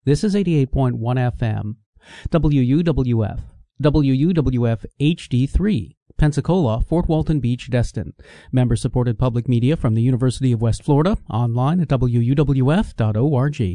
This is 88.1 FM. WUWF. WUWF HD3. Pensacola, Fort Walton Beach, Destin. Member-supported public media from the University of West Florida. Online at wuwf.org.